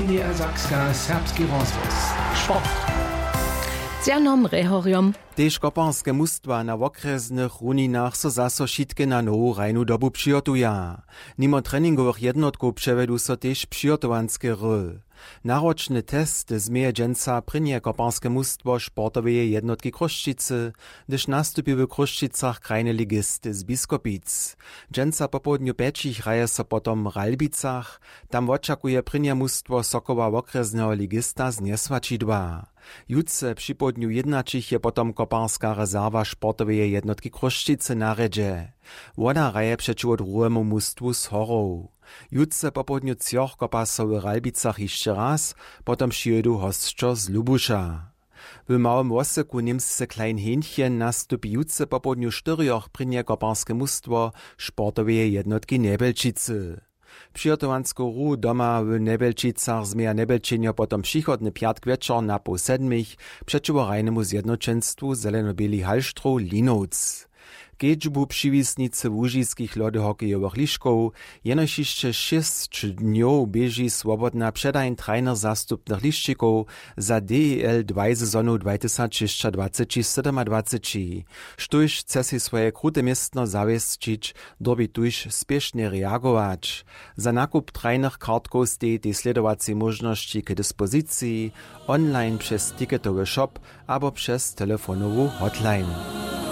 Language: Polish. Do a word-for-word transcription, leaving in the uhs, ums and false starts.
Niedersachska serbski rozhlas. Sport. Z Janom Rehoriom. Tež kopanske mustva na okresnych runinach so zaso šitke na novú rajnu dobu přijotuja. Nimo treningowych jednotków przevedu so tež přijotovanske ry. Naročny test zmieje dženca prinje kopanske mustvo sportoweje jednotki Kruščice, gdyż nastupił w Kruščicach krajny ligist z Biskopic. Dženca po południu pečich hraje so potom w Ralbicach, tam oczakuje prinje mustwo Sokoła okresnego ligista z Niesvačidła. Jutce przy południu jednačich je potom kopanska rezerwa sportoweje jednotki Kruščice na redže. Woda hraje przeciwko drugiemu mustwu z Horov. Jutce po południu cioch kopa so w Ralbicach jeszcze raz, potom przyjedu hostčo z Lubusza. W małym woseku niemsce klein Hähnchen nastupi jutce po południu czterioch prinje kopanskie mustwo sportoweje jednotki Nebelčice. Przygotowansko ru doma w Nebelčicach zmieja Nebelčenio potom przychodny piatk wieczor na pół sedmich przeciwko rajnemu zjednoczeństwu zeleno-bieli Halštru Linovc. Kedžbu přiwisnice łužiskich lodohokejowych liškov jenož ještě šest dňov běží swobodna předajn trainer zastupnych liščikov za D E L dwa sezonu dwadzieścia dwadzieścia dwadzieścia. Štuž chce si swoje krute miestno zawiestić, dobi tuž spiesznie reagować. Za nakup trajnych kartkov stej te sledovacie możności k dyspozycji online przez ticketowy shop albo przez telefonową hotline.